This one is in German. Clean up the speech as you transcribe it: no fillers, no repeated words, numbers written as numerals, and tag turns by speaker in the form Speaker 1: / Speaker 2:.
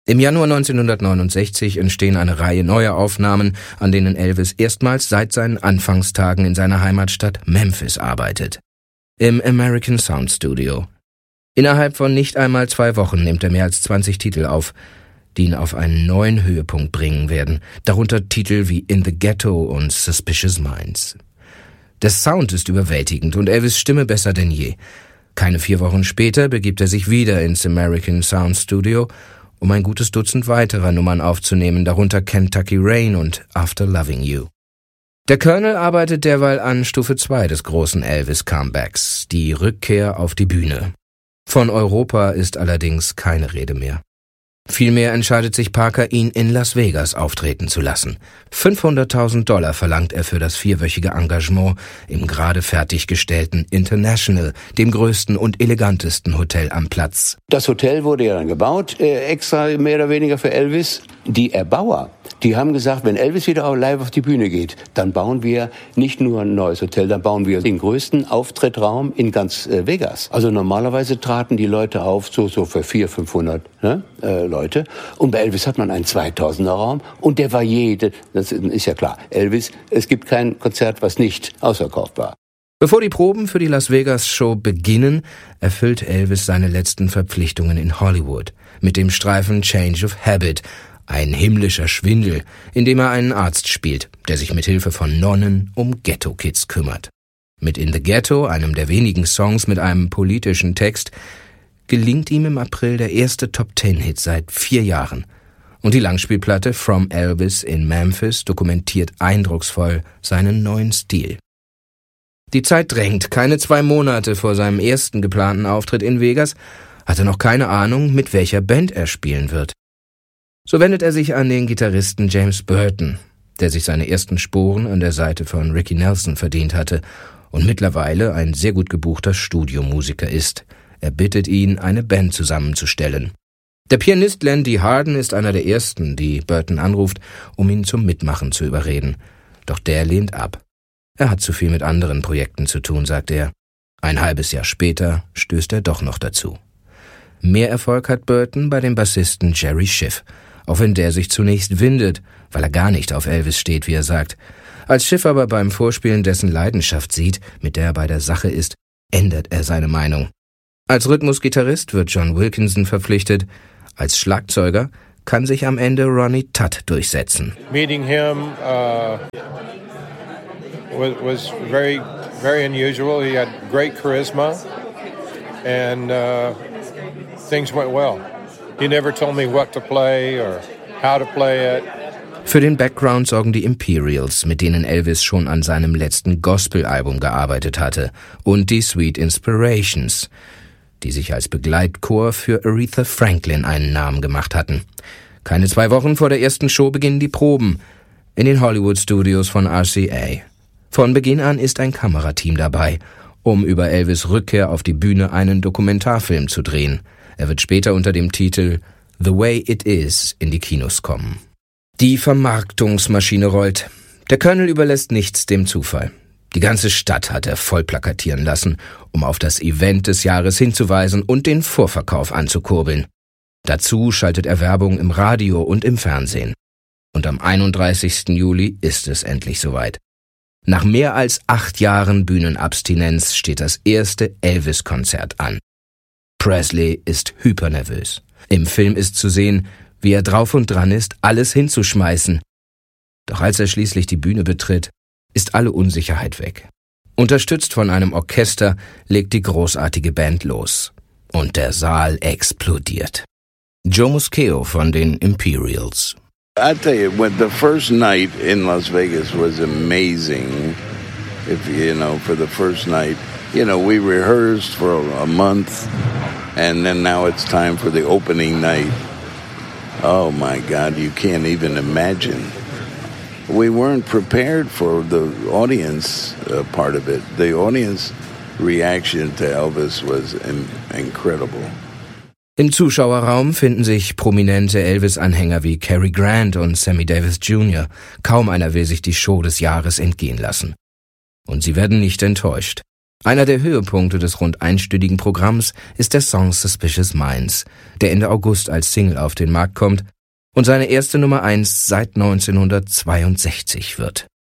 Speaker 1: Im Januar 1969 entstehen eine Reihe neuer Aufnahmen, an denen Elvis erstmals seit seinen Anfangstagen in seiner Heimatstadt Memphis arbeitet. Im American Sound Studio. Innerhalb von nicht einmal 2 Wochen nimmt er mehr als 20 Titel auf, die ihn auf einen neuen Höhepunkt bringen werden, darunter Titel wie In the Ghetto und Suspicious Minds. Der Sound ist überwältigend und Elvis' Stimme besser denn je. Keine 4 Wochen später begibt er sich wieder ins American Sound Studio, um ein gutes Dutzend weiterer Nummern aufzunehmen, darunter Kentucky Rain und After Loving You. Der Colonel arbeitet derweil an Stufe 2 des großen Elvis-Comebacks, die Rückkehr auf die Bühne. Von Europa ist allerdings keine Rede mehr. Vielmehr entscheidet sich Parker, ihn in Las Vegas auftreten zu lassen. $500.000 verlangt er für das 4-wöchige Engagement im gerade fertiggestellten International, dem größten und elegantesten Hotel am Platz.
Speaker 2: Das Hotel wurde ja dann gebaut, extra mehr oder weniger für Elvis. Die Erbauer, die haben gesagt, wenn Elvis wieder live auf die Bühne geht, dann bauen wir nicht nur ein neues Hotel, dann bauen wir den größten Auftrittraum in ganz Vegas. Also normalerweise traten die Leute auf so für 400-500 Leute. Und bei Elvis hat man einen 2000er Raum und der war das ist ja klar, Elvis, es gibt kein Konzert, was nicht ausverkauft war.
Speaker 1: Bevor die Proben für die Las Vegas Show beginnen, erfüllt Elvis seine letzten Verpflichtungen in Hollywood mit dem Streifen Change of Habit, ein himmlischer Schwindel, in dem er einen Arzt spielt, der sich mit Hilfe von Nonnen um Ghetto-Kids kümmert. Mit In the Ghetto, einem der wenigen Songs mit einem politischen Text, gelingt ihm im April der erste Top-10-Hit seit 4 Jahren. Und die Langspielplatte From Elvis in Memphis dokumentiert eindrucksvoll seinen neuen Stil. Die Zeit drängt. Keine 2 Monate vor seinem ersten geplanten Auftritt in Vegas hat er noch keine Ahnung, mit welcher Band er spielen wird. So wendet er sich an den Gitarristen James Burton, der sich seine ersten Sporen an der Seite von Ricky Nelson verdient hatte und mittlerweile ein sehr gut gebuchter Studiomusiker ist. Er bittet ihn, eine Band zusammenzustellen. Der Pianist Landy Harden ist einer der ersten, die Burton anruft, um ihn zum Mitmachen zu überreden. Doch der lehnt ab. Er hat zu viel mit anderen Projekten zu tun, sagt er. Ein halbes Jahr später stößt er doch noch dazu. Mehr Erfolg hat Burton bei dem Bassisten Jerry Schiff, auch wenn der sich zunächst windet, weil er gar nicht auf Elvis steht, wie er sagt. Als Schiff aber beim Vorspielen dessen Leidenschaft sieht, mit der er bei der Sache ist, ändert er seine Meinung. Als Rhythmusgitarrist wird John Wilkinson verpflichtet. Als Schlagzeuger kann sich am Ende Ronnie Tutt durchsetzen.
Speaker 3: Meeting him was very, very unusual. He had great charisma and things went well. He never told me what to play or how to play it.
Speaker 1: Für den Background sorgen die Imperials, mit denen Elvis schon an seinem letzten Gospel-Album gearbeitet hatte, und die Sweet Inspirations, die sich als Begleitchor für Aretha Franklin einen Namen gemacht hatten. Keine 2 Wochen vor der ersten Show beginnen die Proben in den Hollywood-Studios von RCA. Von Beginn an ist ein Kamerateam dabei, um über Elvis' Rückkehr auf die Bühne einen Dokumentarfilm zu drehen. Er wird später unter dem Titel The Way It Is in die Kinos kommen. Die Vermarktungsmaschine rollt. Der Colonel überlässt nichts dem Zufall. Die ganze Stadt hat er voll plakatieren lassen, um auf das Event des Jahres hinzuweisen und den Vorverkauf anzukurbeln. Dazu schaltet er Werbung im Radio und im Fernsehen. Und am 31. Juli ist es endlich soweit. Nach mehr als 8 Jahren Bühnenabstinenz steht das erste Elvis-Konzert an. Presley ist hypernervös. Im Film ist zu sehen, wie er drauf und dran ist, alles hinzuschmeißen. Doch als er schließlich die Bühne betritt, ist alle Unsicherheit weg. Unterstützt von einem Orchester legt die großartige Band los. Und der Saal explodiert. Joe Moscheo von den Imperials.
Speaker 4: I tell you, when the first night in Las Vegas was amazing. For the first night, we rehearsed for a month, and then now it's time for the opening night. Oh my God, you can't even imagine. We weren't prepared for the audience part of it. The audience reaction to Elvis was incredible.
Speaker 1: Im Zuschauerraum finden sich prominente Elvis-Anhänger wie Cary Grant und Sammy Davis Jr. Kaum einer will sich die Show des Jahres entgehen lassen. Und sie werden nicht enttäuscht. Einer der Höhepunkte des rund einstündigen Programms ist der Song Suspicious Minds, der Ende August als Single auf den Markt kommt und seine erste Nummer 1 seit 1962 wird.